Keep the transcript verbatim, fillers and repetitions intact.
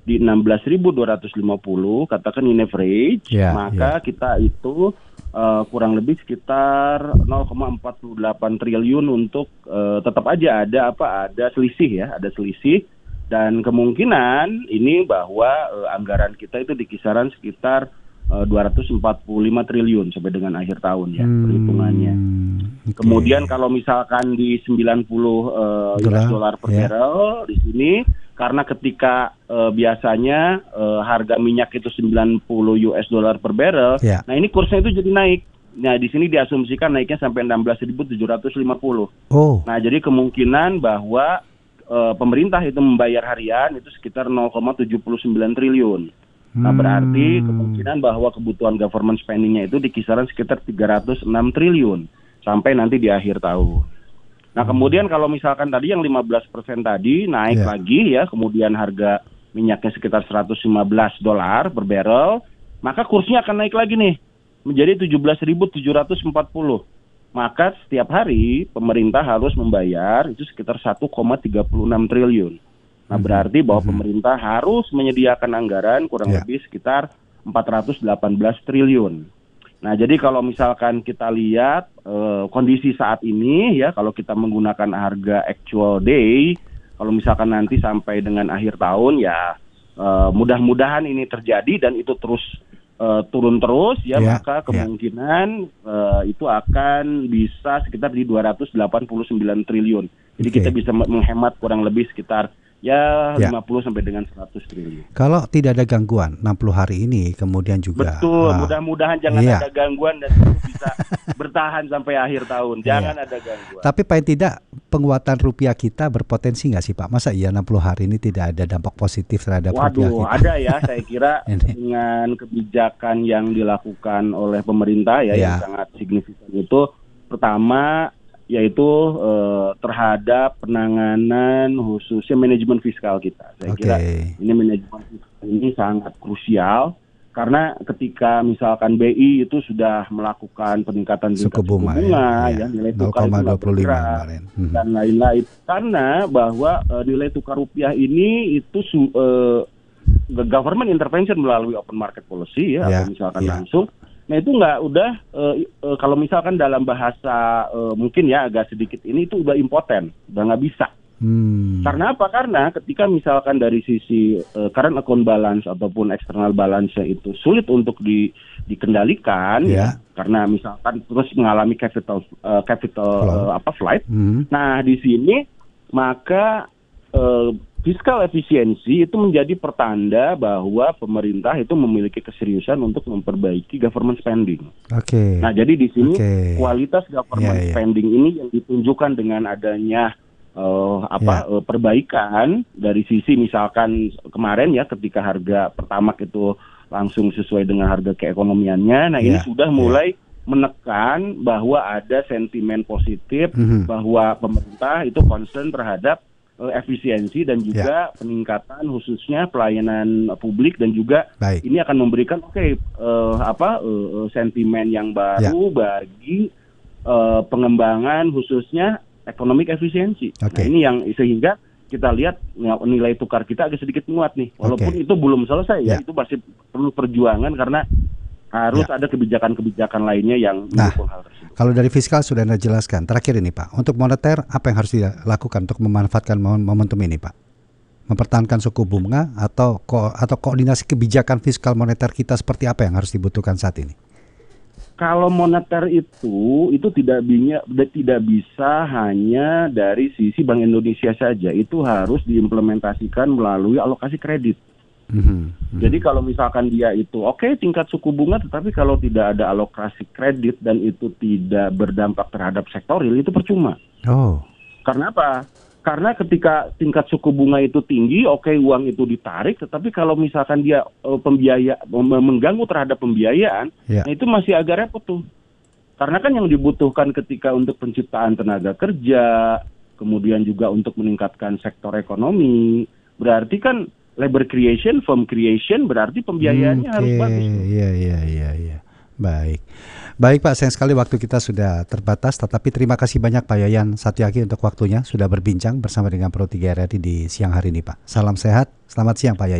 di enam belas ribu dua ratus lima puluh, katakan in average, Ya, maka ya. kita itu uh, kurang lebih sekitar nol koma empat delapan triliun untuk uh, tetap aja ada apa ada selisih ya, ada selisih, dan kemungkinan ini bahwa uh, anggaran kita itu di kisaran sekitar uh, dua ratus empat puluh lima triliun sampai dengan akhir tahun ya, Hmm, perhitungannya. okay. Kemudian kalau misalkan di sembilan puluh uh, U S dollar per ya. barrel di sini, karena ketika uh, biasanya uh, harga minyak itu sembilan puluh U S dollar per barrel, Ya. nah ini kursnya itu jadi naik. Nah di sini diasumsikan naiknya sampai enam belas ribu tujuh ratus lima puluh. Oh, Nah jadi kemungkinan bahwa uh, pemerintah itu membayar harian itu sekitar nol koma tujuh sembilan triliun. Nah berarti hmm. kemungkinan bahwa kebutuhan government spending-nya itu di kisaran sekitar tiga ratus enam triliun sampai nanti di akhir tahun. Nah kemudian kalau misalkan tadi yang lima belas persen tadi naik Yeah. lagi ya, kemudian harga minyaknya sekitar seratus lima belas dolar per barrel, maka kursnya akan naik lagi nih menjadi tujuh belas ribu tujuh ratus empat puluh. Maka setiap hari pemerintah harus membayar itu sekitar satu koma tiga enam triliun. Nah berarti bahwa pemerintah harus menyediakan anggaran kurang Yeah. lebih sekitar empat ratus delapan belas triliun. Nah, jadi kalau misalkan kita lihat uh, kondisi saat ini ya, kalau kita menggunakan harga actual day, kalau misalkan nanti sampai dengan akhir tahun ya uh, mudah-mudahan ini terjadi dan itu terus uh, turun terus ya, Ya, maka ya. kemungkinan uh, itu akan bisa sekitar di dua ratus delapan puluh sembilan triliun. Jadi Oke. kita bisa menghemat kurang lebih sekitar ya, Ya. lima puluh sampai dengan seratus triliun. Kalau tidak ada gangguan enam puluh hari ini, kemudian juga Betul, ah, mudah-mudahan jangan iya. ada gangguan dan itu bisa bertahan sampai akhir tahun. Jangan Iya. ada gangguan. Tapi paling tidak penguatan rupiah kita berpotensi nggak sih Pak? Masa iya enam puluh hari ini tidak ada dampak positif terhadap rupiah Waduh, kita? ada ya, saya kira Ini. dengan kebijakan yang dilakukan oleh pemerintah ya, Ya. yang sangat signifikan itu, pertama yaitu eh, terhadap penanganan khususnya manajemen fiskal kita. Saya Oke. kira ini manajemen fiskal ini sangat krusial karena ketika misalkan B I itu sudah melakukan peningkatan tingkat Suku bunga, ya, ya, ya. nilai tukar itu nol koma dua nggak puluh lima bergerak kemarin. Mhm. dan lain-lain, karena bahwa eh, nilai tukar rupiah ini itu su, eh, government intervention melalui open market policy ya, Ya, atau misalkan ya. langsung. Nah itu nggak udah eh, eh, kalau misalkan dalam bahasa eh, mungkin ya agak sedikit ini itu udah impoten, udah nggak bisa. Hmm. Karena apa? Karena ketika misalkan dari sisi uh, current account balance ataupun external balance itu sulit untuk di, dikendalikan, Ya. ya, karena misalkan terus mengalami capital uh, capital Flow. uh, apa flight. Mhm. Nah di sini maka uh, fiskal efisiensi itu menjadi pertanda bahwa pemerintah itu memiliki keseriusan untuk memperbaiki government spending. Oke. Nah jadi di sini Oke. kualitas government Ya, ya. spending ini yang ditunjukkan dengan adanya Uh, apa Ya. uh, perbaikan dari sisi misalkan kemarin ya ketika harga Pertamax itu langsung sesuai dengan harga keekonomiannya. Nah ini Ya, sudah mulai menekan bahwa ada sentimen positif Mhm. bahwa pemerintah itu concern terhadap uh, efisiensi dan juga peningkatan khususnya pelayanan publik, dan juga Baik. ini akan memberikan oke okay, uh, apa uh, sentimen yang baru bagi uh, pengembangan khususnya ekonomi efisiensi. Nah Oke. ini yang sehingga kita lihat nilai tukar kita agak sedikit menguat nih. Walaupun Oke. itu belum selesai ya, Ya. itu masih perlu perjuangan karena harus Ya. ada kebijakan-kebijakan lainnya yang Nah, mendukung hal tersebut. Kalau dari fiskal sudah Anda jelaskan. Terakhir ini Pak, untuk moneter apa yang harus dilakukan untuk memanfaatkan momentum ini Pak? Mempertahankan suku bunga atau ko atau koordinasi kebijakan fiskal moneter kita seperti apa yang harus dibutuhkan saat ini? Kalau moneter itu itu tidak binya, tidak bisa hanya dari sisi Bank Indonesia saja, itu harus diimplementasikan melalui alokasi kredit. Mm-hmm. Jadi kalau misalkan dia itu oke okay, tingkat suku bunga, tetapi kalau tidak ada alokasi kredit dan itu tidak berdampak terhadap sektor real, itu percuma. Oh. Karena apa? Karena ketika tingkat suku bunga itu tinggi, oke okay, uang itu ditarik, tetapi kalau misalkan dia uh, pembiaya mengganggu terhadap pembiayaan, Ya. nah itu masih agak repot tuh. Karena kan yang dibutuhkan ketika untuk penciptaan tenaga kerja, kemudian juga untuk meningkatkan sektor ekonomi, berarti kan labor creation, firm creation, berarti pembiayaannya Hmm, harus oke. bagus. Iya, iya, iya, iya. Baik. Baik Pak, sayang sekali waktu kita sudah terbatas, tetapi terima kasih banyak Pak Yayan Satyaki untuk waktunya sudah berbincang bersama dengan Pro tiga R R I di siang hari ini Pak. Salam sehat, selamat siang Pak Yayan.